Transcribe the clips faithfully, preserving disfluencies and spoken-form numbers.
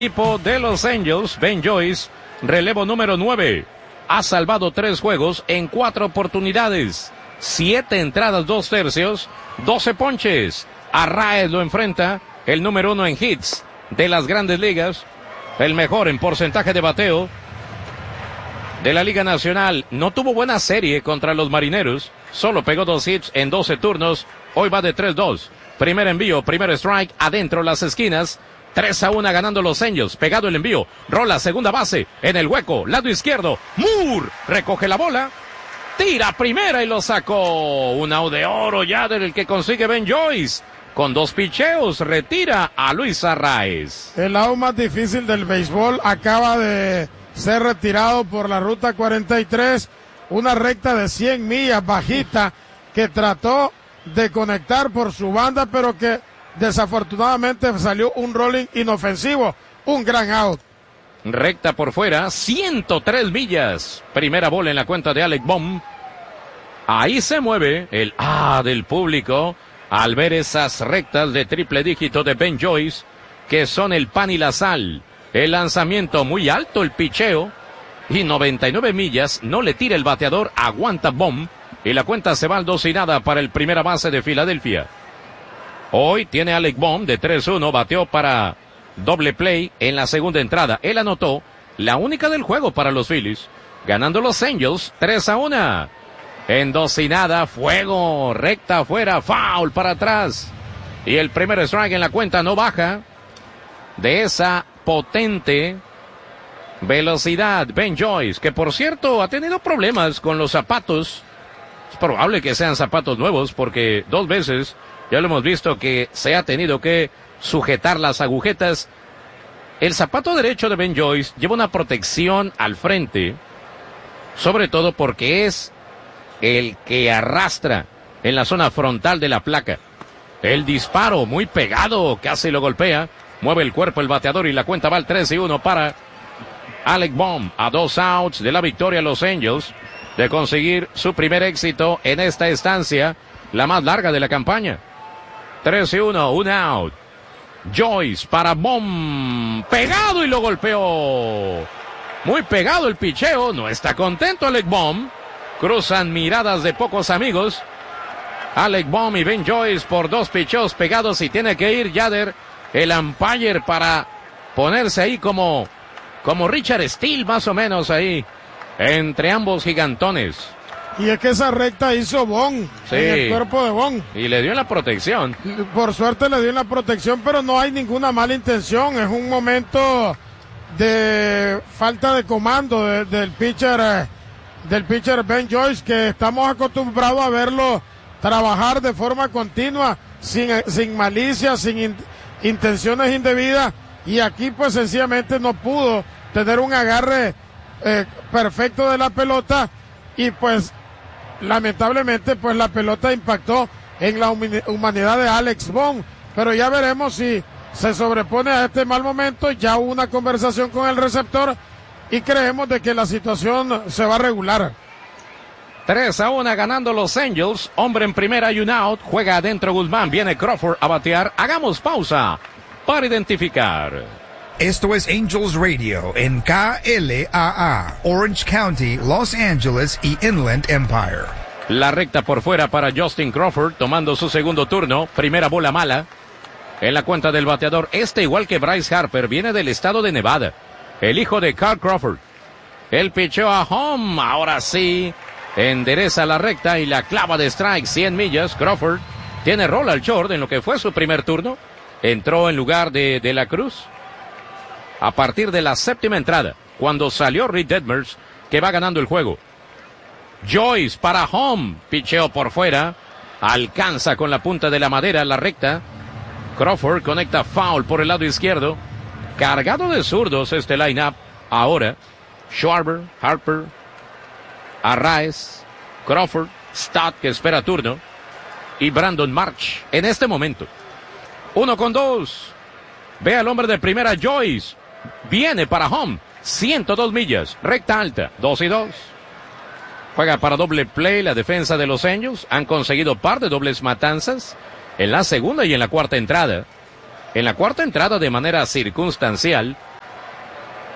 Equipo de los Angels, Ben Joyce, relevo número nueve. Ha salvado tres juegos en cuatro oportunidades. Siete entradas, dos tercios, doce ponches. Arraez lo enfrenta, el número uno en hits de las grandes ligas. El mejor en porcentaje de bateo de la Liga Nacional. No tuvo buena serie contra los Marineros. Solo pegó dos hits en doce turnos. Hoy va de tres dos. Primer envío, primer strike, adentro las esquinas. tres a uno ganando los Angels. Pegado el envío. Rola segunda base. En el hueco. Lado izquierdo. Moore recoge la bola. Tira primera y lo sacó. Un out de oro ya del que consigue Ben Joyce. Con dos picheos retira a Luis Arraez. El out más difícil del béisbol acaba de ser retirado por la ruta cuarenta y tres. Una recta de cien millas bajita que trató de conectar por su banda, pero que desafortunadamente salió un rolling inofensivo, un gran out. Recta por fuera, ciento tres millas. Primera bola en la cuenta de Alec Bohm. Ahí se mueve el A del público al ver esas rectas de triple dígito de Ben Joyce, que son el pan y la sal. El lanzamiento muy alto, el picheo, y noventa y nueve millas, no le tira el bateador, aguanta Bohm, y la cuenta se va al dos y nada para el primera base de Filadelfia. Hoy tiene Alec Bohm de tres uno, bateó para doble play en la segunda entrada. Él anotó la única del juego para los Phillies, ganando los Angels tres a uno. En dos y nada, fuego, recta afuera, foul para atrás. Y el primer strike en la cuenta no baja de esa potente velocidad. Ben Joyce, que por cierto ha tenido problemas con los zapatos. Es probable que sean zapatos nuevos porque dos veces ya lo hemos visto que se ha tenido que sujetar las agujetas. El zapato derecho de Ben Joyce lleva una protección al frente, sobre todo porque es el que arrastra en la zona frontal de la placa. El disparo muy pegado, casi lo golpea. Mueve el cuerpo el bateador y la cuenta va al tres y uno para Alec Bohm. A dos outs de la victoria los Angels, de conseguir su primer éxito en esta estancia, la más larga de la campaña. tres y uno, un out. Joyce para Bohm. Pegado y lo golpeó. Muy pegado el picheo. No está contento Alec Bohm. Cruzan miradas de pocos amigos. Alec Bohm y Ben Joyce por dos picheos pegados y tiene que ir Yader, el umpire, para ponerse ahí como, como Richard Steele más o menos ahí, entre ambos gigantones. Y es que esa recta hizo Bohm, sí, en el cuerpo de Bohm. Y le dio la protección. Por suerte le dio la protección, pero no hay ninguna mala intención. Es un momento de falta de comando de, del pitcher, eh, del pitcher Ben Joyce, que estamos acostumbrados a verlo trabajar de forma continua, sin, sin malicia, sin in, intenciones indebidas, y aquí pues sencillamente no pudo tener un agarre eh, perfecto de la pelota, y pues lamentablemente pues la pelota impactó en la humanidad de Alex Bohm, pero ya veremos si se sobrepone a este mal momento. Ya hubo una conversación con el receptor y creemos de que la situación se va a regular. tres a uno ganando los Angels. Hombre en primera y un out. Juega adentro Guzmán. Viene Crawford a batear. Hagamos pausa para identificar. Esto es Angels Radio en K L A A, Orange County, Los Angeles y Inland Empire. La recta por fuera para Justin Crawford, tomando su segundo turno. Primera bola mala en la cuenta del bateador. Este, igual que Bryce Harper, viene del estado de Nevada, el hijo de Carl Crawford. El picheo a home. Ahora sí endereza la recta y la clava de strike, cien millas. Crawford tiene rol al short en lo que fue su primer turno. Entró en lugar de De la Cruz a partir de la séptima entrada, cuando salió Reed Detmers, que va ganando el juego. Joyce para home. Picheo por fuera. Alcanza con la punta de la madera la recta. Crawford conecta foul por el lado izquierdo. Cargado de zurdos este line-up. Ahora, Schwarber, Harper, Arraez, Crawford, Stott, que espera turno, y Brandon March en este momento. Uno con dos. Ve al hombre de primera, Joyce. Viene para home. ciento dos millas. Recta alta. dos y dos. Juega para doble play la defensa de los Angels. Han conseguido par de dobles matanzas en la segunda y en la cuarta entrada. En la cuarta entrada de manera circunstancial,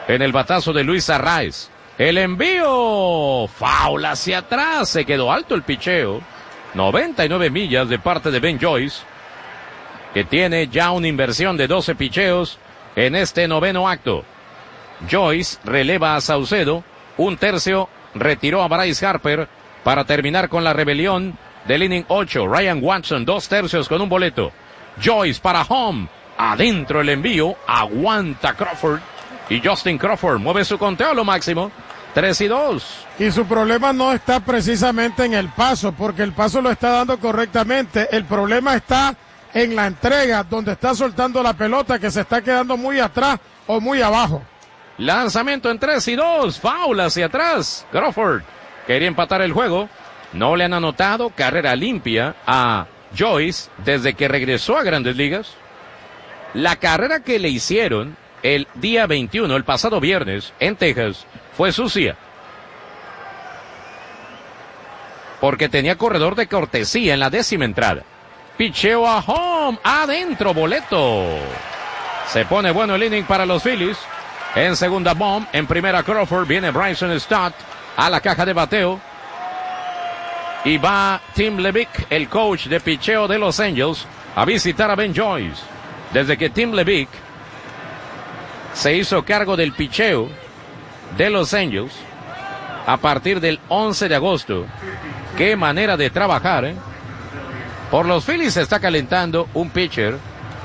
en el batazo de Luis Arraez. El envío, foul hacia atrás, se quedó alto el picheo. noventa y nueve millas de parte de Ben Joyce, que tiene ya una inversión de doce picheos en este noveno acto. Joyce releva a Saucedo, un tercio, retiró a Bryce Harper para terminar con la rebelión del inning ocho. Ryan Watson, dos tercios con un boleto. Joyce para home, adentro el envío, aguanta Crawford y Justin Crawford mueve su conteo a lo máximo. tres y dos. Y su problema no está precisamente en el paso, porque el paso lo está dando correctamente. El problema está en la entrega, donde está soltando la pelota, que se está quedando muy atrás o muy abajo. Lanzamiento en tres y dos, foul hacia atrás. Crawford quería empatar el juego. No le han anotado carrera limpia a Joyce desde que regresó a Grandes Ligas. La carrera que le hicieron el día veintiuno, el pasado viernes, en Texas, fue sucia. Porque tenía corredor de cortesía en la décima entrada. Picheo a home, adentro, boleto. Se pone bueno el inning para los Phillies. En segunda bomb, en primera Crawford, viene Bryson Stott a la caja de bateo. Y va Tim Levick, el coach de picheo de Los Angels, a visitar a Ben Joyce. Desde que Tim Levick se hizo cargo del picheo de Los Angels a partir del once de agosto. Qué manera de trabajar, ¿eh? Por los Phillies se está calentando un pitcher.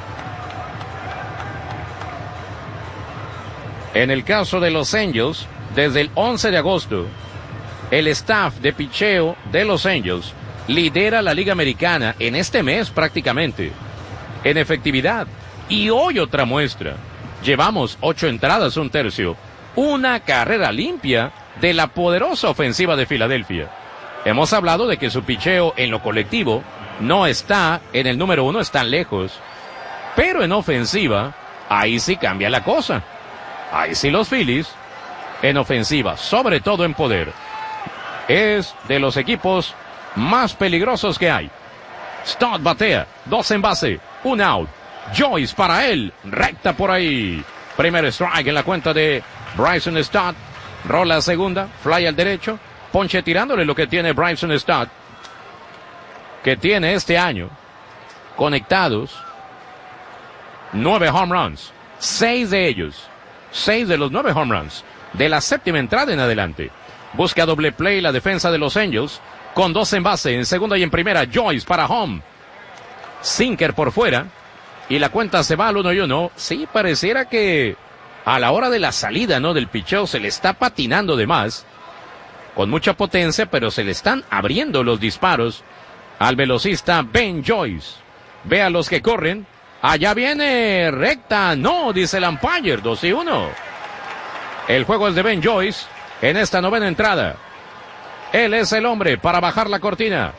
En el caso de Los Angels, desde el once de agosto, el staff de picheo de Los Angels lidera la Liga Americana en este mes prácticamente en efectividad. Y hoy otra muestra. Llevamos ocho entradas, un tercio. Una carrera limpia de la poderosa ofensiva de Filadelfia. Hemos hablado de que su picheo en lo colectivo no está en el número uno, están lejos. Pero en ofensiva, ahí sí cambia la cosa. Ahí sí los Phillies, en ofensiva, sobre todo en poder, es de los equipos más peligrosos que hay. Stott batea, dos en base, un out. Joyce para él, recta por ahí. Primer strike en la cuenta de Bryson Stott. Rola segunda, fly al derecho. Ponche tirándole lo que tiene Bryson Stott, que tiene este año conectados nueve home runs. Seis de ellos, seis de los nueve home runs de la séptima entrada en adelante. Busca doble play la defensa de Los Angels con dos en base, en segunda y en primera. Joyce para home. Sinker por fuera. Y la cuenta se va al uno y uno. Sí, pareciera que a la hora de la salida, ¿no?, del picheo se le está patinando de más. Con mucha potencia, pero se le están abriendo los disparos al velocista Ben Joyce. Ve a los que corren. Allá viene recta. No, dice el umpire. dos y uno. El juego es de Ben Joyce en esta novena entrada. Él es el hombre para bajar la cortina.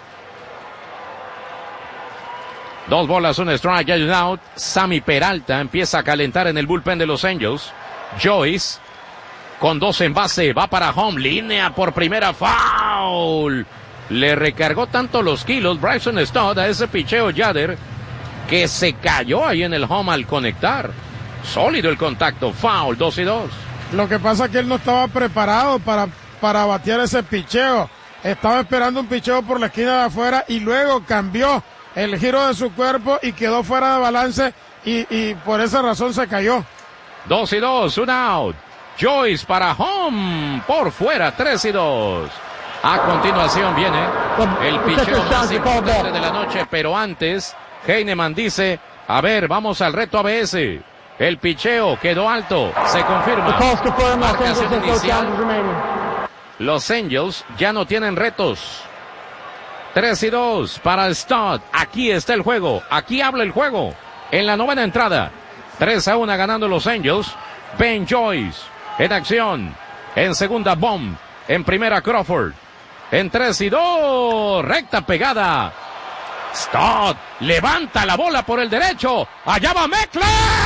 Dos bolas, un strike, y un out. Sammy Peralta empieza a calentar en el bullpen de Los Angels. Joyce, con dos en base, va para home. Línea por primera, foul. Le recargó tanto los kilos Bryson Stott a ese picheo Yader, que se cayó ahí en el home al conectar. Sólido el contacto, foul, dos y dos. Lo que pasa es que él no estaba preparado para, para batear ese picheo. Estaba esperando un picheo por la esquina de afuera y luego cambió el giro de su cuerpo y quedó fuera de balance y, y por esa razón se cayó. Dos y dos, un out. Joyce para home, por fuera, tres y dos. A continuación viene el picheo más importante de la noche, pero antes, Heinemann dice, a ver, vamos al reto A B S. El picheo quedó alto, se confirma. Marcación inicial. Los Angels ya no tienen retos. tres y dos para Stott. Aquí está el juego. Aquí habla el juego. En la novena entrada. tres a uno ganando los Angels. Ben Joyce en acción. En segunda, bomb. En primera, Crawford. En tres y dos. Recta pegada. Stott levanta la bola por el derecho. Allá va Meckler.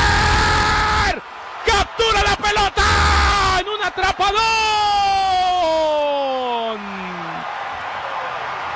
Captura la pelota en un atrapadón.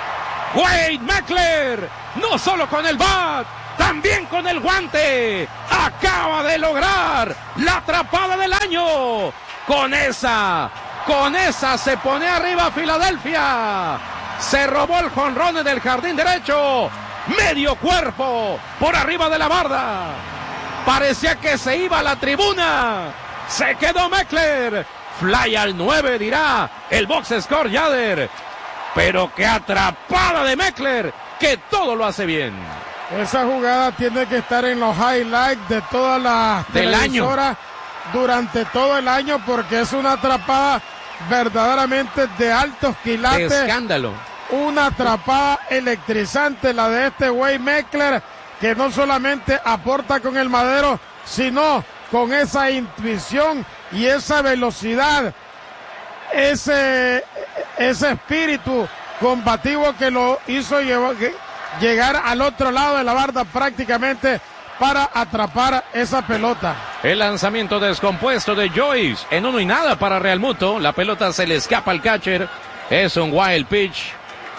Wade Meckler, no solo con el bat, también con el guante. acaba de lograr la atrapada del año. Con esa, con esa se pone arriba Filadelfia. Se robó el jonrón en el jardín derecho. Medio cuerpo por arriba de la barda. Parecía que se iba a la tribuna. Se quedó Meckler. Fly al nueve, dirá el box score Yader. Pero qué atrapada de Meckler, que todo lo hace bien. Esa jugada tiene que estar en los highlights de todas las televisoras durante todo el año, porque es una atrapada verdaderamente de altos quilates. Escándalo. Una atrapada electrizante la de este güey Meckler, que no solamente aporta con el madero, sino con esa intuición y esa velocidad, ese, ese espíritu combativo que lo hizo llevar, llegar al otro lado de la barda prácticamente para atrapar esa pelota. El lanzamiento descompuesto de Joyce en uno y nada para Real Muto. La pelota se le escapa al catcher. Es un wild pitch.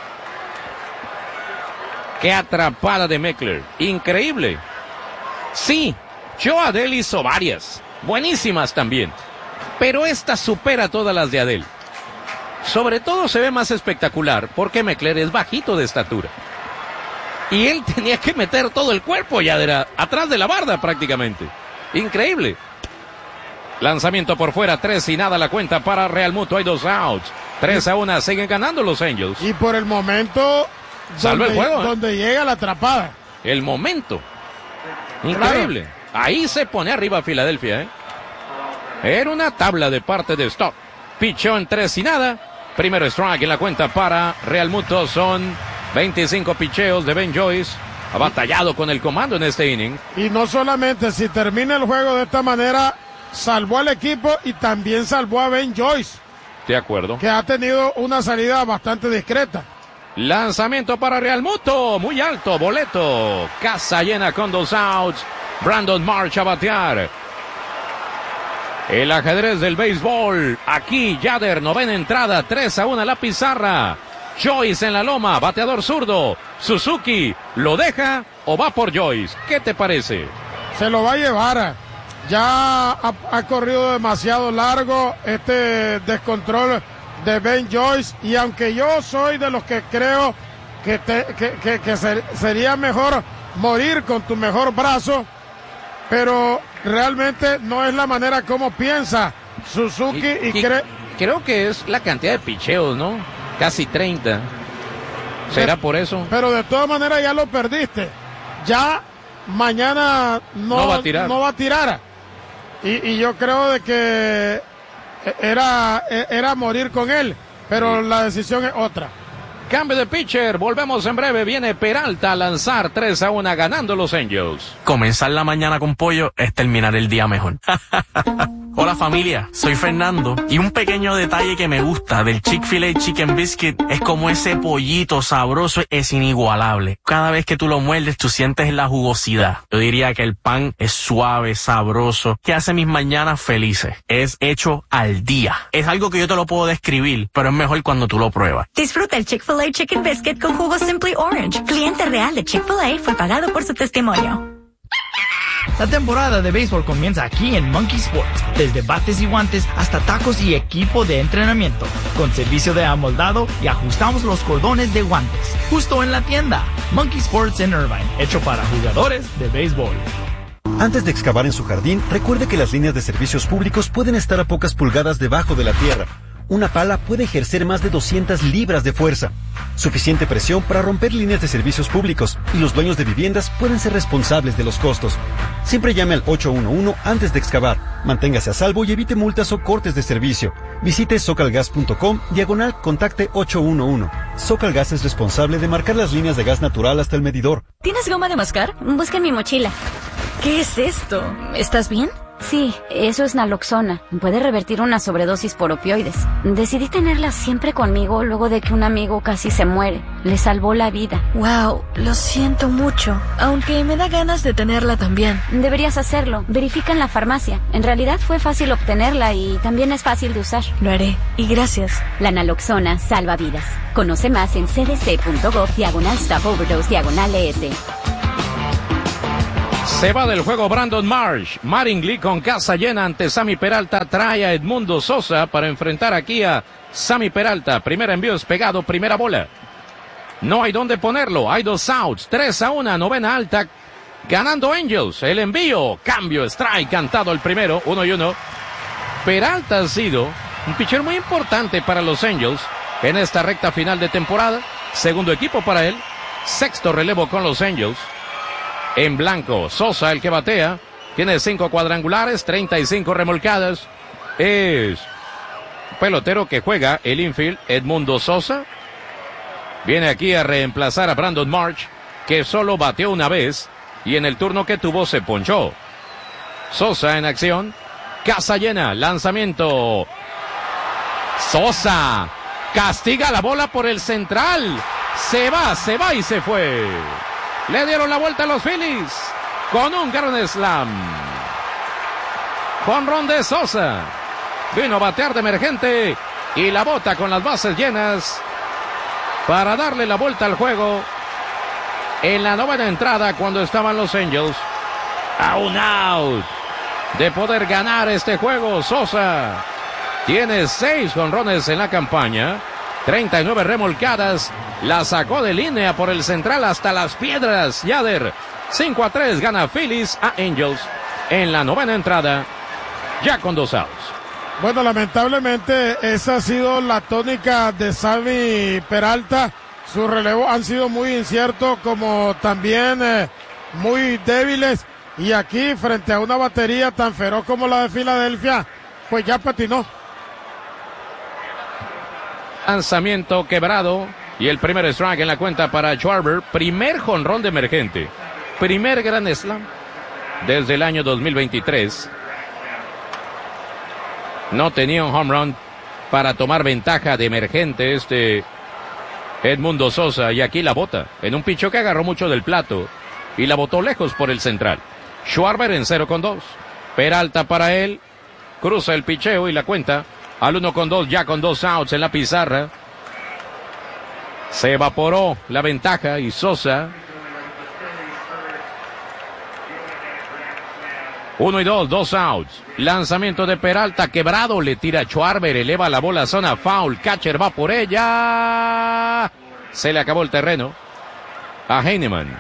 Qué atrapada de Meckler. Increíble. Sí, Joe Adell hizo varias. Buenísimas también. Pero esta supera todas las de Adell. Sobre todo se ve más espectacular porque Meckler es bajito de estatura. Y él tenía que meter todo el cuerpo ya de la, atrás de la barda prácticamente. Increíble. Lanzamiento por fuera, tres y nada la cuenta para Real Muto. Hay dos outs. Tres a una, siguen ganando los Angels. Y por el momento, salva donde, el juego, ¿eh? donde llega la atrapada. El momento. Increíble. Claro. Ahí se pone arriba Filadelfia, ¿eh? Era una tabla de parte de Stock. Pichó en tres y nada. Primero strike en la cuenta para Real Muto. Son veinticinco picheos de Ben Joyce. Ha batallado con el comando en este inning. Y no solamente, si termina el juego de esta manera, salvó al equipo y también salvó a Ben Joyce. De acuerdo. Que ha tenido una salida bastante discreta. Lanzamiento para Real Muto. Muy alto, boleto. Casa llena con dos outs. Brandon March a batear. El ajedrez del béisbol. Aquí Yader, novena entrada, tres a una la pizarra. Joyce en la loma, bateador zurdo. Suzuki, ¿lo deja o va por Joyce? ¿Qué te parece? Se lo va a llevar. Ya ha, ha corrido demasiado largo este descontrol de Ben Joyce. Y aunque yo soy de los que creo que, te, que, que, que ser, sería mejor morir con tu mejor brazo, pero realmente no es la manera como piensa Suzuki y, y, y cree... Creo que es la cantidad de picheos, ¿no? Casi treinta. ¿Será por eso? Pero de todas maneras ya lo perdiste. Ya mañana no, no va a tirar. No va a tirar. Y, y yo creo de que era, era morir con él, pero sí. La decisión es otra. Cambio de pitcher, volvemos en breve. Viene Peralta a lanzar tres a una ganando los Angels. Comenzar la mañana con pollo es terminar el día mejor. Hola familia, soy Fernando y un pequeño detalle que me gusta del Chick-fil-A Chicken Biscuit es como ese pollito sabroso es inigualable. Cada vez que tú lo muerdes tú sientes la jugosidad. Yo diría que el pan es suave, sabroso, que hace mis mañanas felices. Es hecho al día. Es algo que yo te lo puedo describir, pero es mejor cuando tú lo pruebas. Disfruta el Chick-fil-A Chicken Biscuit con jugo Simply Orange. Cliente real de Chick-fil-A fue pagado por su testimonio. La temporada de béisbol comienza aquí en Monkey Sports, desde bates y guantes hasta tacos y equipo de entrenamiento, con servicio de amoldado y ajustamos los cordones de guantes, justo en la tienda. Monkey Sports en Irvine, hecho para jugadores de béisbol. Antes de excavar en su jardín, recuerde que las líneas de servicios públicos pueden estar a pocas pulgadas debajo de la tierra. Una pala puede ejercer más de doscientas libras de fuerza. Suficiente presión para romper líneas de servicios públicos y los dueños de viviendas pueden ser responsables de los costos. Siempre llame al ocho uno uno antes de excavar. Manténgase a salvo y evite multas o cortes de servicio. Visite socalgas punto com, diagonal, contacte ocho uno uno. Socalgas es responsable de marcar las líneas de gas natural hasta el medidor. ¿Tienes goma de mascar? Busca en mi mochila. ¿Qué es esto? ¿Estás bien? Sí, eso es naloxona. Puede revertir una sobredosis por opioides. Decidí tenerla siempre conmigo luego de que un amigo casi se muere. Le salvó la vida. Wow, lo siento mucho. Aunque me da ganas de tenerla también. Deberías hacerlo. Verifica en la farmacia. En realidad fue fácil obtenerla y también es fácil de usar. Lo haré. Y gracias. La naloxona salva vidas. Conoce más en cdc punto gov diagonal stop overdose diagonal es. Se va del juego Brandon Marsh. Mattingly con casa llena ante Sammy Peralta. Trae a Edmundo Sosa para enfrentar aquí a Sammy Peralta. Primer envío es pegado, primera bola. No hay dónde ponerlo. Hay dos outs. tres a uno, novena alta. Ganando Angels. El envío. Cambio, strike. Cantado el primero. Uno y uno. Peralta ha sido un pitcher muy importante para los Angels en esta recta final de temporada. Segundo equipo para él. Sexto relevo con los Angels. En blanco, Sosa, el que batea, tiene cinco cuadrangulares, treinta y cinco remolcadas. Es pelotero que juega el infield, Edmundo Sosa. Viene aquí a reemplazar a Brandon Marsh, que solo bateó una vez y en el turno que tuvo se ponchó. Sosa en acción, casa llena, lanzamiento. Sosa castiga la bola por el central. Se va, se va y se fue. Le dieron la vuelta a los Phillies con un Grand Slam. Jonrón de Sosa. Vino a batear de emergente y la bota con las bases llenas para darle la vuelta al juego en la novena entrada cuando estaban los Angels a un out de poder ganar este juego. Sosa tiene seis jonrones en la campaña. treinta y nueve remolcadas, la sacó de línea por el central hasta las piedras. Yader, cinco a tres, gana Phillies a Angels en la novena entrada, ya con dos outs. Bueno, lamentablemente esa ha sido la tónica de Sammy Peralta. Sus relevos han sido muy inciertos, como también eh, muy débiles. Y aquí, frente a una batería tan feroz como la de Filadelfia, pues ya patinó. Lanzamiento quebrado y el primer strike en la cuenta para Schwarber. Primer jonrón de emergente. Primer Grand Slam desde el año dos mil veintitrés. No tenía un home run para tomar ventaja de emergente este Edmundo Sosa. Y aquí la bota en un picho que agarró mucho del plato y la botó lejos por el central. Schwarber en cero con dos. Peralta para él. Cruza el picheo y la cuenta al uno con dos, ya con dos outs en la pizarra. Se evaporó la ventaja y Sosa. Uno y dos, dos outs. Lanzamiento de Peralta, quebrado, le tira a Schwarber, eleva la bola a zona foul. Catcher va por ella. Se le acabó el terreno a Heinemann.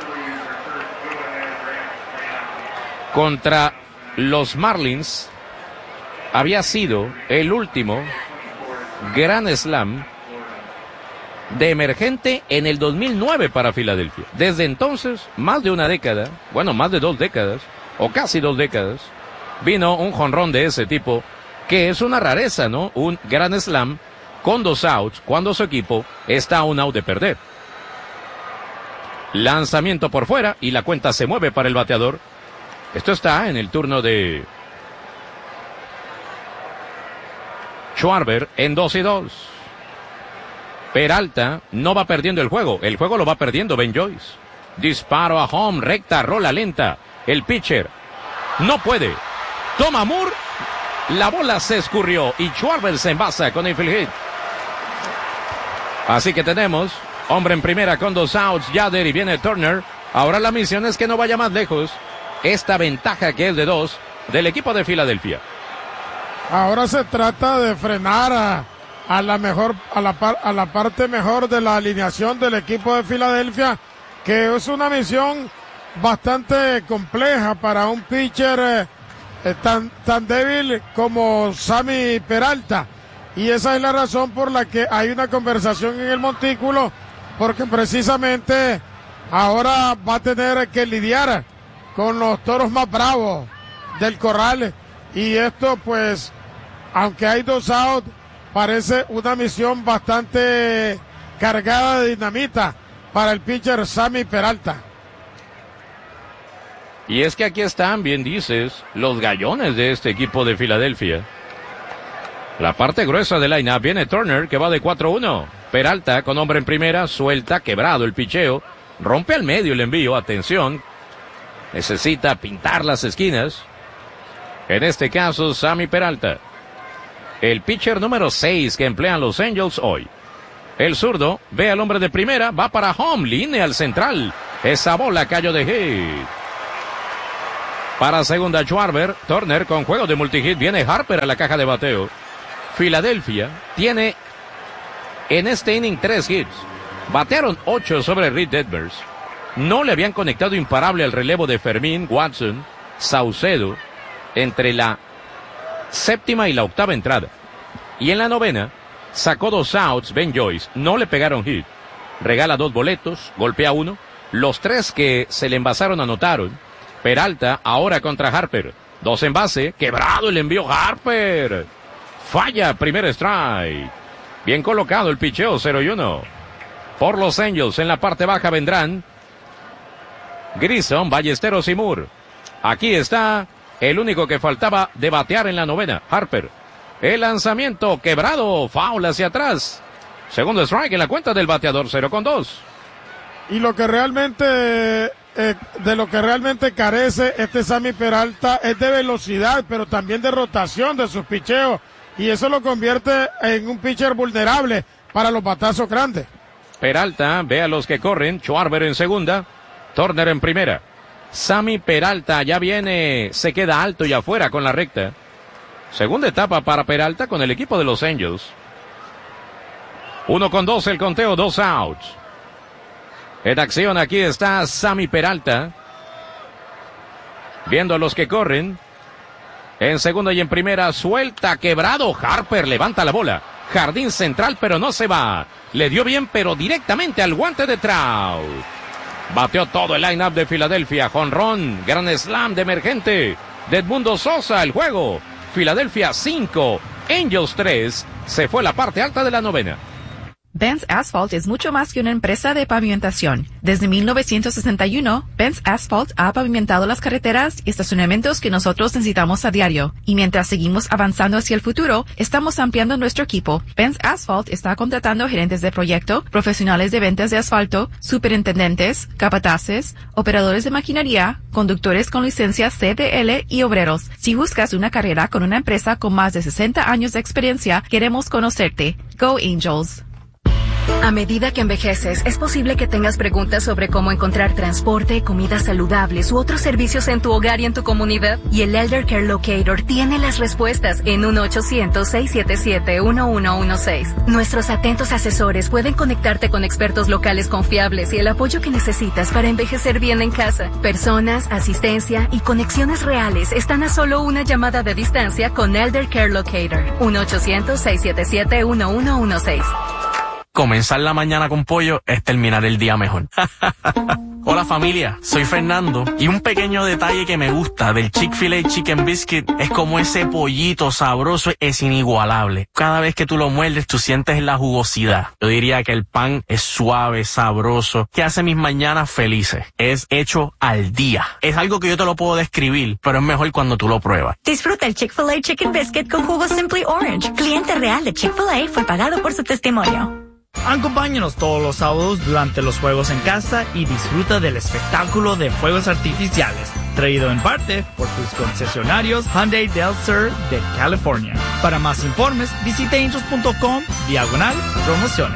Contra los Marlins había sido el último Grand Slam de emergente en el dos mil nueve para Filadelfia. Desde entonces, más de una década, bueno, más de dos décadas, o casi dos décadas, vino un jonrón de ese tipo, que es una rareza, ¿no? Un Grand Slam con dos outs, cuando su equipo está a un out de perder. Lanzamiento por fuera, y la cuenta se mueve para el bateador. Esto está en el turno de Schwarber en dos y dos. Peralta no va perdiendo el juego. El juego lo va perdiendo Ben Joyce. Disparo a home, recta, rola lenta. El pitcher no puede. Toma Moore. La bola se escurrió y Schwarber se envasa con el field hit. Así que tenemos hombre en primera con dos outs. Yader y viene Turner. Ahora la misión es que no vaya más lejos esta ventaja que es de dos del equipo de Filadelfia. Ahora se trata de frenar a, a la mejor, a la, par, a la parte mejor de la alineación del equipo de Filadelfia, que es una misión bastante compleja para un pitcher eh, eh, tan, tan débil como Sammy Peralta. Y esa es la razón por la que hay una conversación en el montículo, porque precisamente ahora va a tener que lidiar con los toros más bravos del corral. Y esto, pues, aunque hay dos outs, parece una misión bastante cargada de dinamita para el pitcher Sammy Peralta. Y es que aquí están, bien dices, los gallones de este equipo de Filadelfia. La parte gruesa del line-up, viene Turner, que va de cuatro uno. Peralta, con hombre en primera, suelta, quebrado el picheo. Rompe al medio el envío, atención. Necesita pintar las esquinas. En este caso, Sammy Peralta. El pitcher número seis que emplean los Angels hoy. El zurdo ve al hombre de primera, va para home, línea al central. Esa bola cayó de hit. Para segunda, Schwarber. Turner con juego de multihit. Viene Harper a la caja de bateo. Filadelfia tiene en este inning tres hits. Batearon ocho sobre Reed Detmers. No le habían conectado imparable al relevo de Fermín, Watson, Saucedo entre la séptima y la octava entrada. Y en la novena sacó dos outs Ben Joyce. No le pegaron hit. Regala dos boletos, golpea uno. Los tres que se le envasaron anotaron. Peralta ahora contra Harper. Dos en base. Quebrado el envío Harper. Falla, primer strike. Bien colocado el picheo, cero y uno. Por los Angels en la parte baja vendrán Grissom, Ballesteros y Moore. Aquí está el único que faltaba de batear en la novena, Harper. El lanzamiento quebrado, foul hacia atrás. Segundo strike en la cuenta del bateador, cero con dos. Y lo que realmente, eh, de lo que realmente carece este Sammy Peralta es de velocidad, pero también de rotación de sus picheos. Y eso lo convierte en un pitcher vulnerable para los batazos grandes. Peralta ve a los que corren. Schwarber en segunda. Turner en primera. Sammy Peralta ya viene, se queda alto y afuera con la recta. Segunda etapa para Peralta con el equipo de los Angels. Uno con dos el conteo, dos outs. En acción aquí está Sammy Peralta. Viendo a los que corren. En segunda y en primera, suelta, quebrado. Harper levanta la bola. Jardín central, pero no se va. Le dio bien, pero directamente al guante de Trout. Bateó todo el line-up de Filadelfia. Jonrón, gran slam de emergente de Edmundo Sosa. El juego. Filadelfia cinco, Angels tres. Se fue la parte alta de la novena. Benz Asphalt es mucho más que una empresa de pavimentación. Desde mil novecientos sesenta y uno, Benz Asphalt ha pavimentado las carreteras y estacionamientos que nosotros necesitamos a diario. Y mientras seguimos avanzando hacia el futuro, estamos ampliando nuestro equipo. Benz Asphalt está contratando gerentes de proyecto, profesionales de ventas de asfalto, superintendentes, capataces, operadores de maquinaria, conductores con licencia C D L y obreros. Si buscas una carrera con una empresa con más de sesenta años de experiencia, queremos conocerte. Go Angels! A medida que envejeces, es posible que tengas preguntas sobre cómo encontrar transporte, comidas saludables u otros servicios en tu hogar y en tu comunidad. Y el Elder Care Locator tiene las respuestas en uno ochocientos, seiscientos setenta y siete, uno uno uno seis. Nuestros atentos asesores pueden conectarte con expertos locales confiables y el apoyo que necesitas para envejecer bien en casa. Personas, asistencia y conexiones reales están a solo una llamada de distancia con Elder Care Locator. uno ochocientos, seiscientos setenta y siete, uno uno uno seis. Comenzar la mañana con pollo es terminar el día mejor. Hola familia, soy Fernando y un pequeño detalle que me gusta del Chick-fil-A Chicken Biscuit es como ese pollito sabroso es inigualable. Cada vez que tú lo muerdes tú sientes la jugosidad. Yo diría que el pan es suave, sabroso, que hace mis mañanas felices. Es hecho al día. Es algo que yo te lo puedo describir, pero es mejor cuando tú lo pruebas. Disfruta el Chick-fil-A Chicken Biscuit con jugo Simply Orange. Cliente real de Chick-fil-A fue pagado por su testimonio. Acompáñanos todos los sábados durante los juegos en casa y disfruta del espectáculo de fuegos artificiales, traído en parte por tus concesionarios Hyundai Del Sur de California. Para más informes, visita angels punto com diagonal promociones.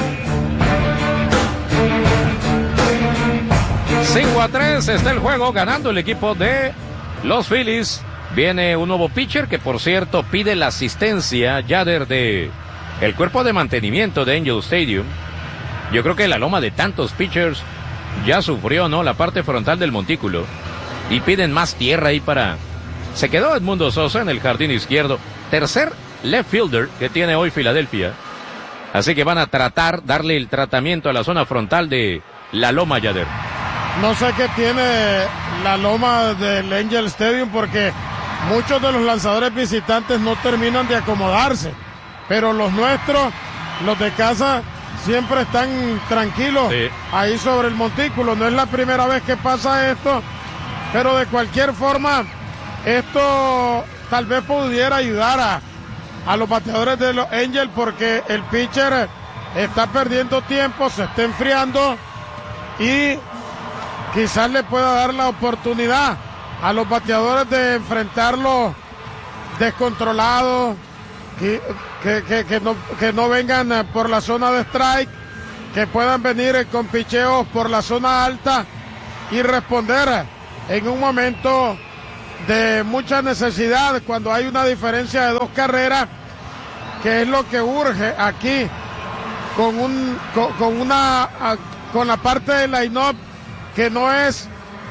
cinco a tres está el juego, ganando el equipo de los Phillies. Viene un nuevo pitcher que, por cierto, pide la asistencia, Yader, de el cuerpo de mantenimiento de Angel Stadium. Yo creo que la loma de tantos pitchers ya sufrió, ¿no?, la parte frontal del montículo. Y piden más tierra ahí para... Se quedó Edmundo Sosa en el jardín izquierdo. Tercer left fielder que tiene hoy Filadelfia. Así que van a tratar, darle el tratamiento a la zona frontal de la loma, Yader. No sé qué tiene la loma del Angel Stadium porque muchos de los lanzadores visitantes no terminan de acomodarse. Pero los nuestros, los de casa, siempre están tranquilos, sí, ahí sobre el montículo. No es la primera vez que pasa esto, pero de cualquier forma, esto tal vez pudiera ayudar a, a los bateadores de los Angels porque el pitcher está perdiendo tiempo, se está enfriando y quizás le pueda dar la oportunidad a los bateadores de enfrentarlo descontrolados. Que, que, que, que, no, que no vengan por la zona de strike, que puedan venir con picheos por la zona alta y responder en un momento de mucha necesidad cuando hay una diferencia de dos carreras, que es lo que urge aquí con un con, con una con la parte del line-up que no es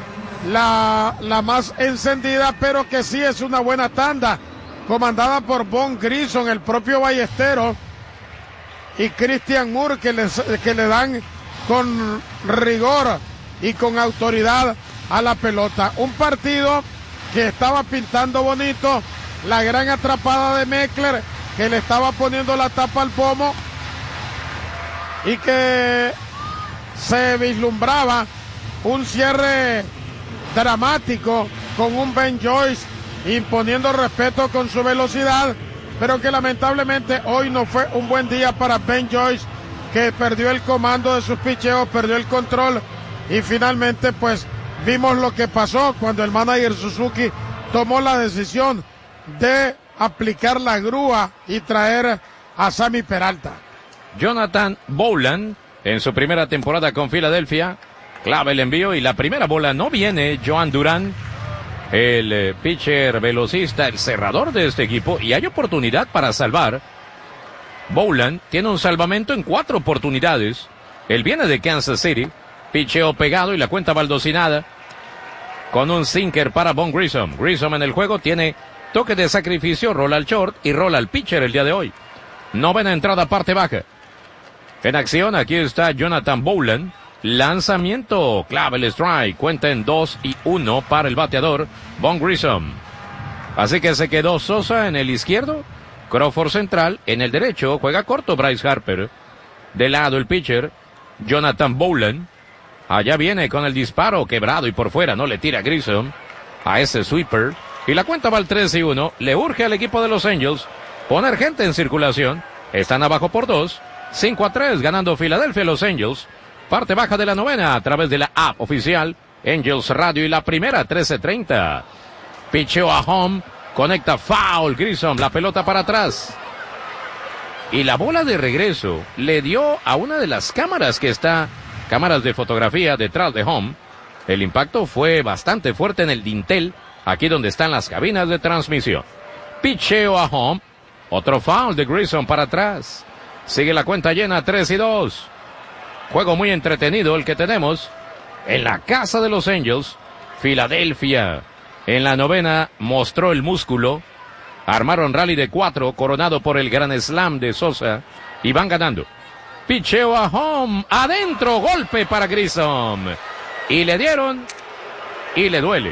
la, la más encendida, pero que sí es una buena tanda, comandada por Von Grissom, el propio Ballesteros y Christian Moore, que, les, que le dan con rigor y con autoridad a la pelota. Un partido que estaba pintando bonito, la gran atrapada de Meckler, que le estaba poniendo la tapa al pomo y que se vislumbraba un cierre dramático con un Ben Joyce imponiendo respeto con su velocidad, pero que lamentablemente hoy no fue un buen día para Ben Joyce, que perdió el comando de sus picheos, perdió el control, y finalmente pues vimos lo que pasó cuando el manager Suzuki tomó la decisión de aplicar la grúa y traer a Sammy Peralta. Jonathan Bowlan, en su primera temporada con Filadelfia, clava el envío y la primera bola no viene. Joan Durán, el eh, pitcher velocista, el cerrador de este equipo, y hay oportunidad para salvar. Bowlan tiene un salvamento en cuatro oportunidades. Él viene de Kansas City, picheo pegado y la cuenta baldosinada con un sinker para Von Grissom. Grissom en el juego tiene toque de sacrificio, rola al short y rola al pitcher el día de hoy. Novena entrada, parte baja. En acción, aquí está Jonathan Bowlan. Lanzamiento, clave el strike, cuenta en dos y uno para el bateador Von Grissom. Así que se quedó Sosa en el izquierdo, Crawford central, en el derecho juega corto Bryce Harper. De lado el pitcher, Jonathan Bowlan. Allá viene con el disparo quebrado y por fuera, no le tira Grissom a ese sweeper. Y la cuenta va al tres y uno, le urge al equipo de los Angels poner gente en circulación. Están abajo por dos, cinco a tres ganando Filadelfia los Angels. Parte baja de la novena a través de la app oficial Angels Radio y la primera trece treinta. Picheo a home, conecta foul Grissom, la pelota para atrás. Y la bola de regreso le dio a una de las cámaras que está, cámaras de fotografía detrás de home. El impacto fue bastante fuerte en el dintel, aquí donde están las cabinas de transmisión. Picheo a home, otro foul de Grissom para atrás. Sigue la cuenta llena, tres y dos. Juego muy entretenido el que tenemos en la casa de los Angels. Filadelfia en la novena mostró el músculo. Armaron rally de cuatro coronado por el gran slam de Sosa y van ganando. Picheo a home, adentro, golpe para Grissom. Y le dieron y le duele.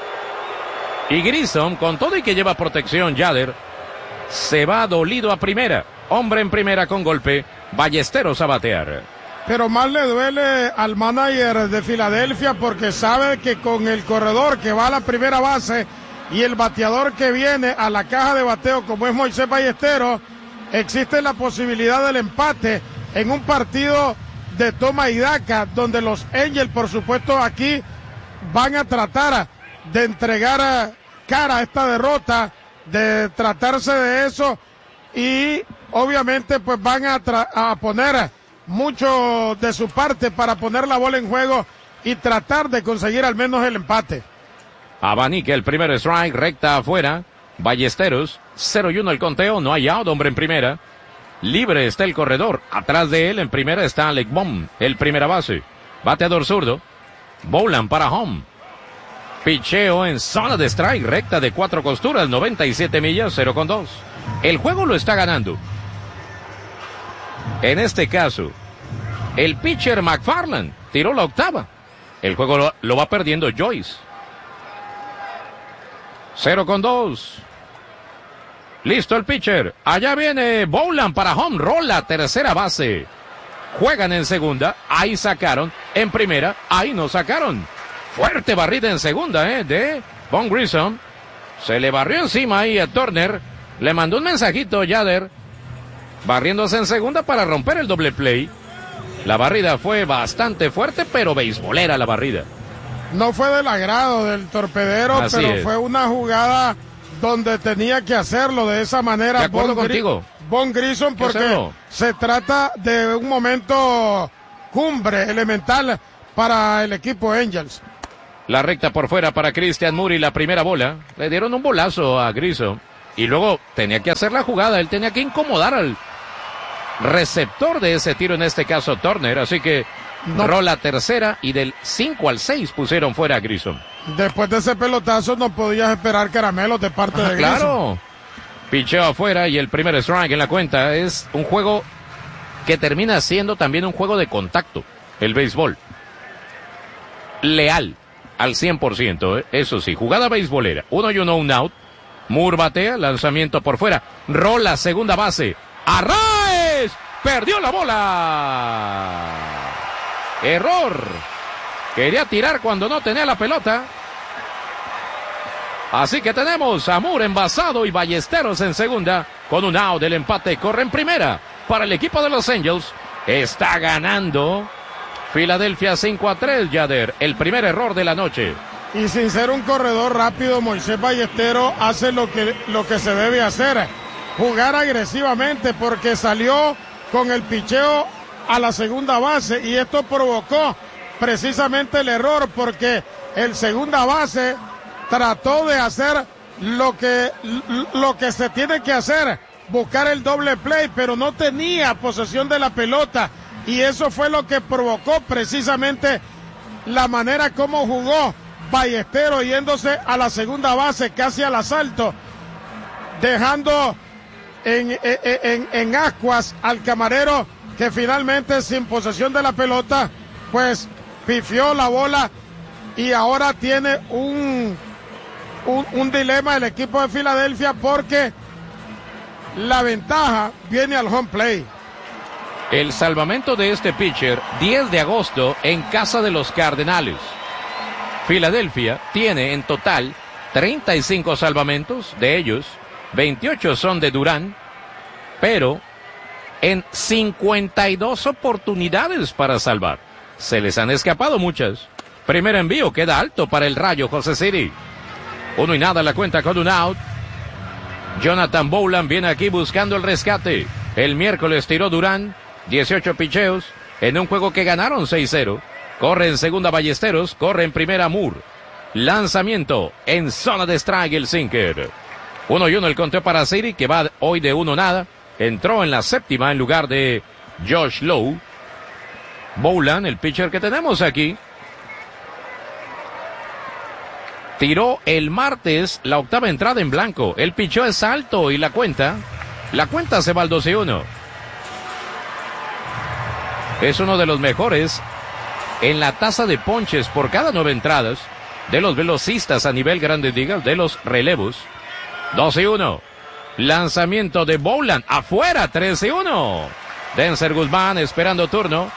Y Grissom, con todo y que lleva protección Yader, se va dolido a primera. Hombre en primera con golpe, Ballesteros a batear. Pero más le duele al manager de Filadelfia porque sabe que con el corredor que va a la primera base y el bateador que viene a la caja de bateo como es Moisés Ballesteros, existe la posibilidad del empate en un partido de toma y daca, donde los Angels, por supuesto, aquí van a tratar de entregar cara a esta derrota, de tratarse de eso, y obviamente pues van a, tra- a poner mucho de su parte para poner la bola en juego y tratar de conseguir al menos el empate. Abanica el primer strike, recta afuera. Ballesteros, cero y uno el conteo, no hay out, hombre en primera. Libre está el corredor, atrás de él en primera está Alec Bohm, el primera base. Bateador zurdo, Bowlan para home. Picheo en zona de strike, recta de cuatro costuras, noventa y siete millas, cero con dos. El juego lo está ganando. En este caso, el pitcher McFarland tiró la octava. El juego lo, lo va perdiendo Joyce. Cero con dos. Listo el pitcher. Allá viene Bowlan para home. Rola tercera base. Juegan en segunda. Ahí sacaron. En primera. Ahí no sacaron. Fuerte barrida en segunda, eh, de Von Grissom. Se le barrió encima ahí a Turner. Le mandó un mensajito Yader. Barriéndose en segunda para romper el doble play. La barrida fue bastante fuerte, pero beisbolera la barrida. No fue del agrado del torpedero, Así pero es. fue una jugada donde tenía que hacerlo de esa manera. De acuerdo Von Gri- contigo. Von Grissom, porque hacerlo. se trata de un momento cumbre, elemental para el equipo Angels. La recta por fuera para Christian Moore y la primera bola. Le dieron un bolazo a Grissom. Y luego tenía que hacer la jugada. Él tenía que incomodar al receptor de ese tiro, en este caso Turner. Así que no. Rola tercera y del cinco al seis pusieron fuera a Grissom. Después de ese pelotazo no podías esperar caramelos de parte ah, de Grissom. Claro. Picheo afuera y el primer strike en la cuenta. Es un juego que termina siendo también un juego de contacto. El béisbol. Leal. Al cien por ciento, ¿eh? Eso sí, jugada beisbolera. Uno y uno, un out. Moore batea, lanzamiento por fuera. Rola, segunda base. Arraez. Perdió la bola. Error. Quería tirar cuando no tenía la pelota. Así que tenemos a Moore envasado y Ballesteros en segunda. Con un out del empate, corre en primera. Para el equipo de los Angels. Está ganando Filadelfia cinco a tres, Yader. El primer error de la noche. Y sin ser un corredor rápido, Moisés Ballesteros hace lo que, lo que se debe hacer. Jugar agresivamente, porque salió con el picheo a la segunda base. Y esto provocó precisamente el error, porque el segunda base trató de hacer lo que, lo que se tiene que hacer. Buscar el doble play, pero no tenía posesión de la pelota. Y eso fue lo que provocó precisamente la manera como jugó Ballesteros, yéndose a la segunda base, casi al asalto, dejando en, en, en, en ascuas al camarero, que finalmente, sin posesión de la pelota, pues pifió la bola y ahora tiene un, un, un dilema el equipo de Filadelfia, porque la ventaja viene al home play. El salvamento de este pitcher, diez de agosto, en casa de los Cardenales. Filadelfia tiene en total treinta y cinco salvamentos, de ellos veintiocho son de Durán, pero en cincuenta y dos oportunidades para salvar. Se les han escapado muchas. Primer envío, queda alto para el Rayo José City. Uno y nada la cuenta con un out. Jonathan Bowlan viene aquí buscando el rescate. El miércoles tiró Durán dieciocho picheos en un juego que ganaron seis cero. Corre en segunda Ballesteros, corre en primera Moore. Lanzamiento en zona de strike el sinker. Uno y uno el conteo para City, que va hoy de uno nada. Entró en la séptima en lugar de Josh Lowe. Bowlan, el pitcher que tenemos aquí, tiró el martes la octava entrada en blanco. El picheo es alto y la cuenta, la cuenta se va al dos y uno. Es uno de los mejores en la tasa de ponches por cada nueve entradas de los velocistas a nivel Grandes Ligas, de los relevos. dos y uno. Lanzamiento de Bowlan afuera, tres y uno. Denzer Guzmán esperando turno.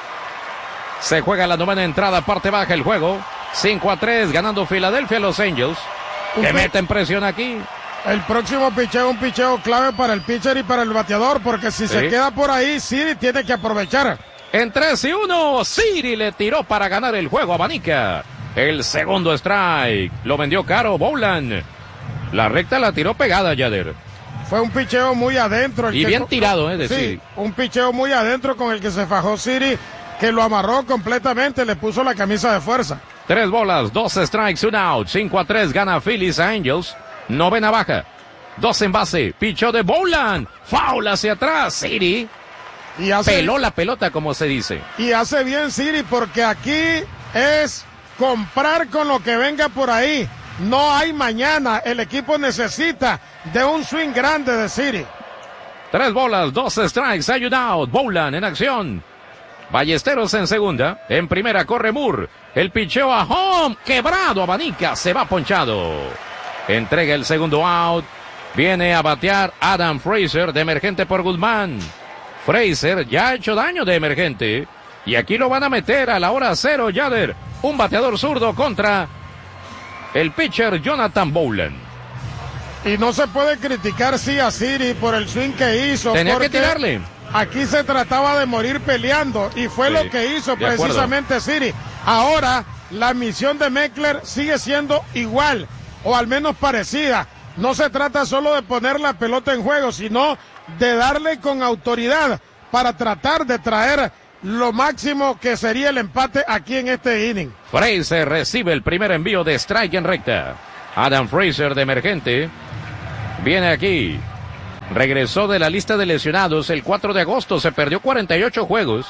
Se juega la novena entrada, parte baja el juego. cinco a tres, ganando Filadelfia Los Angels, que meten presión aquí. El próximo picheo, un picheo clave para el pitcher y para el bateador, porque si sí. se queda por ahí, City tiene que aprovechar. En tres y uno, City le tiró para ganar el juego a Abanica. El segundo strike, lo vendió caro Bowlan. La recta la tiró pegada, Yader. Fue un picheo muy adentro. El y que bien tirado, eh, de sí, City. Un picheo muy adentro con el que se fajó City, que lo amarró completamente, le puso la camisa de fuerza. Tres bolas, dos strikes, un out. cinco a tres gana Phillies a Angels. Novena baja. Dos en base. Pichó de Bowlan. Foul hacia atrás. City. Y hace, peló la pelota, como se dice. Y hace bien City, porque aquí es comprar con lo que venga por ahí. No hay mañana. El equipo necesita de un swing grande de City. Tres bolas, dos strikes, hay un out. Bowlan en acción. Ballesteros en segunda. En primera corre Moore. El picheo a home. Quebrado, Abanica. Se va ponchado. Entrega el segundo out. Viene a batear Adam Frazier de emergente por Guzmán. Frazier ya ha hecho daño de emergente. Y aquí lo van a meter a la hora cero, Yader. Un bateador zurdo contra el pitcher Jonathan Bowlan. Y no se puede criticar, sí, a City por el swing que hizo. Tenía que tirarle. Aquí se trataba de morir peleando y fue sí, lo que hizo precisamente City. Ahora la misión de Meckler sigue siendo igual, o al menos parecida. No se trata solo de poner la pelota en juego, sino de darle con autoridad para tratar de traer lo máximo que sería el empate aquí en este inning. Frazier recibe el primer envío de strike en recta. Adam Frazier de emergente viene aquí. Regresó de la lista de lesionados el cuatro de agosto, se perdió cuarenta y ocho juegos.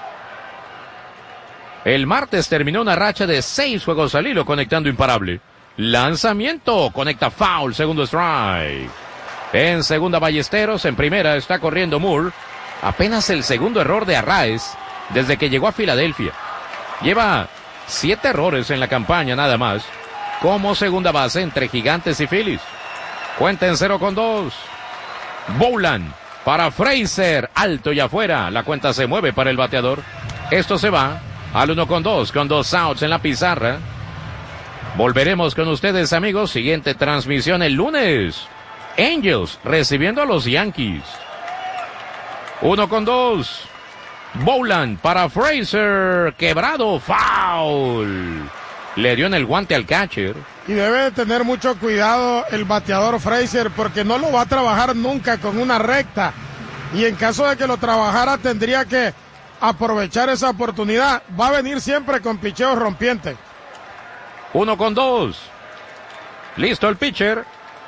El martes terminó una racha de seis juegos al hilo conectando imparable. Lanzamiento, conecta foul, segundo strike. En segunda Ballesteros, en primera está corriendo Moore. Apenas el segundo error de Arraez desde que llegó a Filadelfia. Lleva siete errores en la campaña nada más, como segunda base entre Gigantes y Phillies. Cuenta en cero con dos. Bowlan para Frazier, alto y afuera. La cuenta se mueve para el bateador. Esto se va al uno con dos, con dos outs en la pizarra. Volveremos con ustedes, amigos. Siguiente transmisión el lunes. Angels recibiendo a los Yankees. Uno con dos. Bowlan para Frazier. Quebrado, foul. Le dio en el guante al catcher. Y debe de tener mucho cuidado el bateador Frazier, porque no lo va a trabajar nunca con una recta. Y en caso de que lo trabajara, tendría que aprovechar esa oportunidad. Va a venir siempre con picheo rompiente. Uno con dos. Listo el pitcher.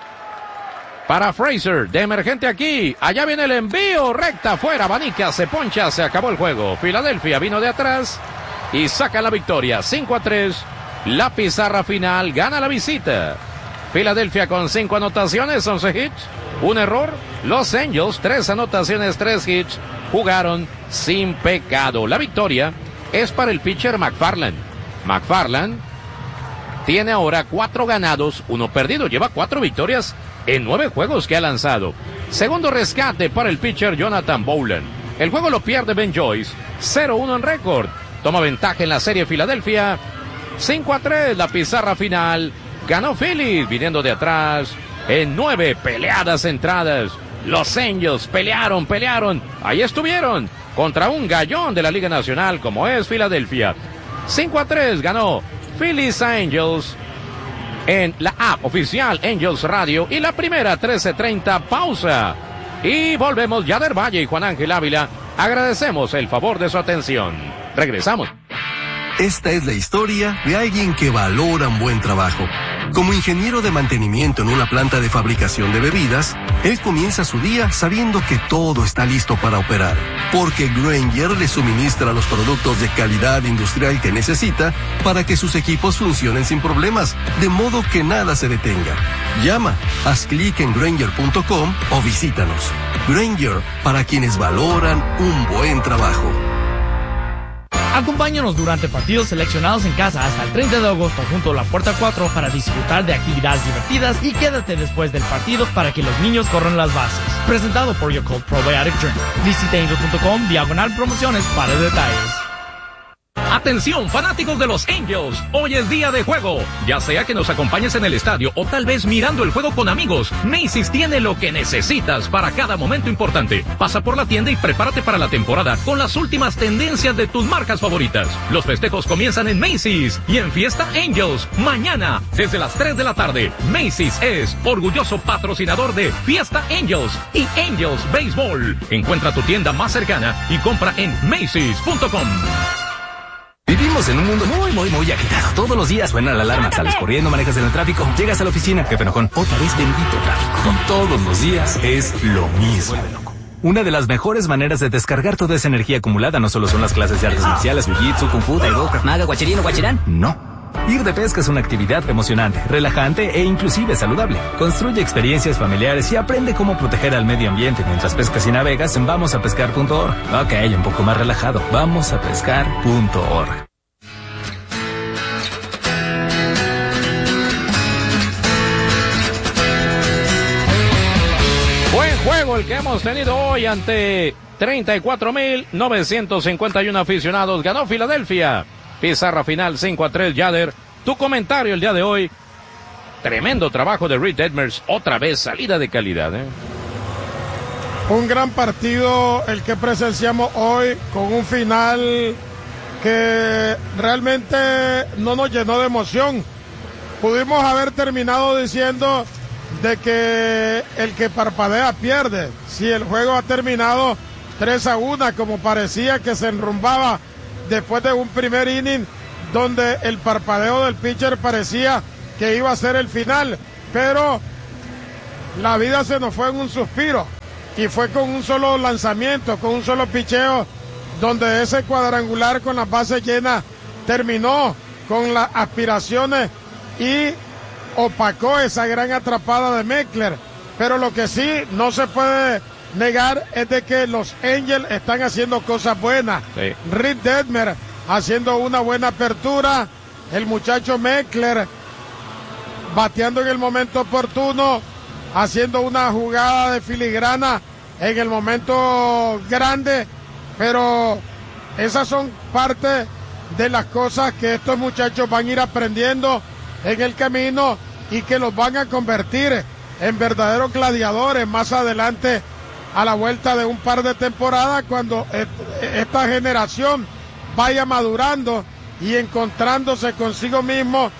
Para Frazier, de emergente aquí. Allá viene el envío, recta afuera, abanica, se poncha, se acabó el juego. Filadelfia vino de atrás y saca la victoria. cinco a tres. La pizarra final gana la visita. Filadelfia con cinco anotaciones, once hits, un error. Los Angels, tres anotaciones, tres hits. Jugaron sin pecado. La victoria es para el pitcher McFarland. McFarland tiene ahora cuatro ganados, uno perdido. Lleva cuatro victorias en nueve juegos que ha lanzado. Segundo rescate para el pitcher Jonathan Bowlan. El juego lo pierde Ben Joyce. cero uno en récord. Toma ventaja en la serie Filadelfia. cinco a tres, la pizarra final. Ganó Phillies viniendo de atrás en nueve peleadas entradas. Los Angels pelearon, pelearon. Ahí estuvieron contra un gallón de la Liga Nacional como es Filadelfia. cinco a tres ganó Phillies Angels en la app oficial Angels Radio. Y la primera, trece treinta, pausa. Y volvemos. Yader Valle y Juan Ángel Ávila, agradecemos el favor de su atención. Regresamos. Esta es la historia de alguien que valora un buen trabajo. Como ingeniero de mantenimiento en una planta de fabricación de bebidas, él comienza su día sabiendo que todo está listo para operar, porque Grainger le suministra los productos de calidad industrial que necesita para que sus equipos funcionen sin problemas, de modo que nada se detenga. Llama, haz clic en Grainger punto com o visítanos. Grainger, para quienes valoran un buen trabajo. Acompáñanos durante partidos seleccionados en casa hasta el treinta de agosto junto a la Puerta cuatro para disfrutar de actividades divertidas y quédate después del partido para que los niños corran las bases. Presentado por Yakult Probiotic Drink. Visita angels punto com diagonal promociones para detalles. Atención, fanáticos de los Angels, hoy es día de juego. Ya sea que nos acompañes en el estadio o tal vez mirando el juego con amigos, Macy's tiene lo que necesitas para cada momento importante. Pasa por la tienda y prepárate para la temporada con las últimas tendencias de tus marcas favoritas. Los festejos comienzan en Macy's y en Fiesta Angels, mañana desde las tres de la tarde. Macy's es orgulloso patrocinador de Fiesta Angels y Angels Baseball. Encuentra tu tienda más cercana y compra en Macy's punto com. Vivimos en un mundo muy, muy, muy agitado. Todos los días suena la alarma, sales corriendo, manejas en el tráfico, llegas a la oficina, jefe enojón, otra vez bendito tráfico. Y todos los días es lo mismo. Una de las mejores maneras de descargar toda esa energía acumulada no solo son las clases de artes marciales, jiu-jitsu, kung fu, taekwondo, krav maga, guachirino, guachirán. No. Ir de pesca es una actividad emocionante, relajante e inclusive saludable. Construye experiencias familiares y aprende cómo proteger al medio ambiente mientras pescas y navegas en vamos a pescar punto org. Ok, un poco más relajado. vamos a pescar punto org. Buen juego el que hemos tenido hoy ante treinta y cuatro mil novecientos cincuenta y uno aficionados. Ganó Filadelfia. Pizarra final cinco a tres, Yader. Tu comentario el día de hoy. Tremendo trabajo de Reed Detmers. Otra vez salida de calidad, ¿eh? Un gran partido el que presenciamos hoy, con un final que realmente no nos llenó de emoción. Pudimos haber terminado diciendo de que el que parpadea pierde. Si el juego ha terminado tres a uno, como parecía que se enrumbaba después de un primer inning donde el parpadeo del pitcher parecía que iba a ser el final, pero la vida se nos fue en un suspiro y fue con un solo lanzamiento, con un solo picheo, donde ese cuadrangular con las bases llenas terminó con las aspiraciones y opacó esa gran atrapada de Meckler. Pero lo que sí no se puede negar es de que los Angels están haciendo cosas buenas. Sí. Reed Detmer haciendo una buena apertura, el muchacho Meckler bateando en el momento oportuno, haciendo una jugada de filigrana en el momento grande, pero esas son parte de las cosas que estos muchachos van a ir aprendiendo en el camino y que los van a convertir en verdaderos gladiadores más adelante a la vuelta de un par de temporadas, cuando esta generación vaya madurando y encontrándose consigo mismo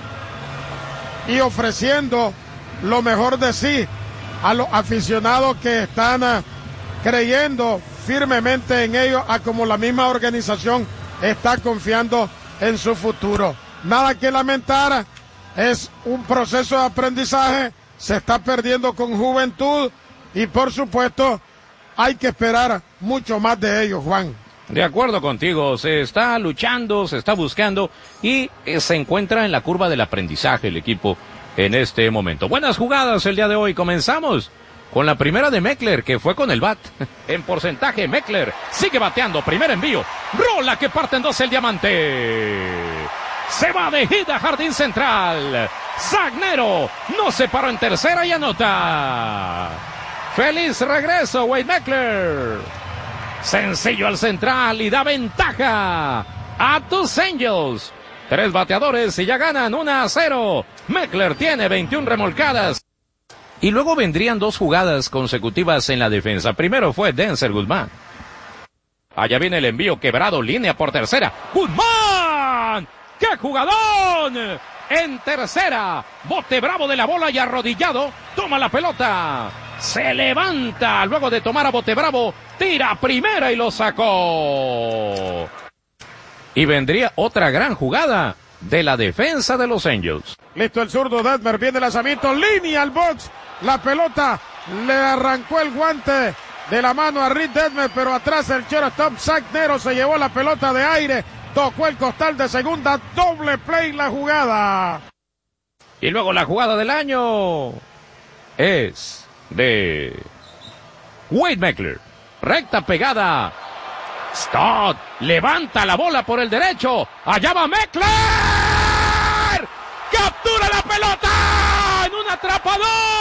y ofreciendo lo mejor de sí a los aficionados que están uh, creyendo firmemente en ellos, a como la misma organización está confiando en su futuro. Nada que lamentar, es un proceso de aprendizaje, se está perdiendo con juventud y por supuesto hay que esperar mucho más de ellos, Juan. De acuerdo contigo, se está luchando, se está buscando y eh, se encuentra en la curva del aprendizaje el equipo en este momento. Buenas jugadas el día de hoy. Comenzamos con la primera de Meckler, que fue con el bat. En porcentaje, Meckler sigue bateando. Primer envío. Rola que parte en dos el diamante. Se va de gira jardín central. Zagnero no se paró en tercera y anota. Feliz regreso, Wade Meckler. Sencillo al central y da ventaja a tus Angels. Tres bateadores y ya ganan uno a cero. Meckler tiene veintiuna remolcadas. Y luego vendrían dos jugadas consecutivas en la defensa. Primero fue Denzer Guzmán. Allá viene el envío quebrado, línea por tercera. ¡Guzmán! ¡Qué jugadón! En tercera, bote bravo de la bola y arrodillado, toma la pelota. Se levanta luego de tomar a bote bravo, tira primera y lo sacó. Y vendría otra gran jugada de la defensa de los Angels. Listo el zurdo, Detmer, viene el lanzamiento, línea al box, la pelota le arrancó el guante de la mano a Reed Detmer, pero atrás el shortstop Zagnero se llevó la pelota de aire, tocó el costal de segunda, doble play la jugada. Y luego la jugada del año es de Wade Meckler, recta pegada. Scott levanta la bola por el derecho. Allá va Meckler. Captura la pelota en un atrapadón.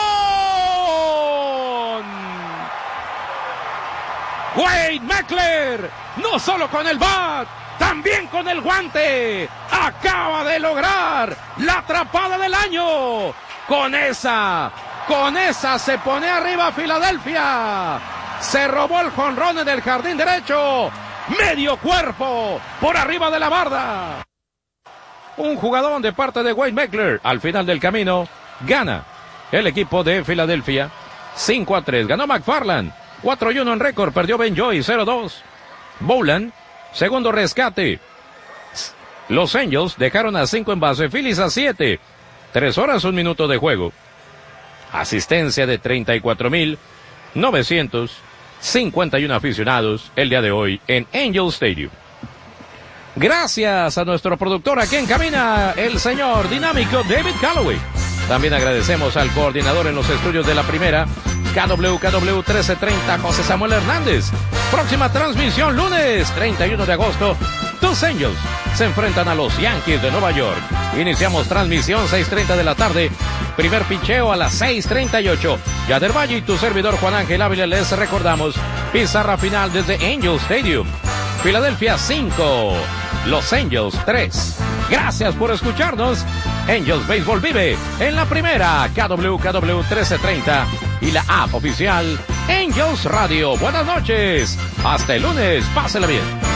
Wade Meckler, no solo con el bat, también con el guante, acaba de lograr la atrapada del año. Con esa, con esa se pone arriba Filadelfia. Se robó el jonrón en el jardín derecho. Medio cuerpo por arriba de la barda. Un jugador de parte de Wade Meckler. Al final del camino gana el equipo de Filadelfia cinco a tres. Ganó McFarland cuatro y uno en récord. Perdió Ben Joy cero dos. Bowland, segundo rescate. Los Angels dejaron a cinco en base. Phillies a siete. Tres horas, un minuto de juego. Asistencia de treinta y cuatro mil novecientos cincuenta y uno aficionados el día de hoy en Angel Stadium. Gracias a nuestro productor aquí en cabina, el señor dinámico David Calloway. También agradecemos al coordinador en los estudios de la primera, K W K W trece treinta, José Samuel Hernández. Próxima transmisión lunes treinta y uno de agosto. Tus Angels se enfrentan a los Yankees de Nueva York. Iniciamos transmisión seis treinta de la tarde. Primer picheo a las seis treinta y ocho. Yader Valle y tu servidor Juan Ángel Ávila les recordamos. Pizarra final desde Angel Stadium. Filadelfia cinco. Los Angels tres. Gracias por escucharnos. Angels Baseball vive en la primera K W K W trece treinta y la app oficial Angels Radio. Buenas noches. Hasta el lunes. Pásela bien.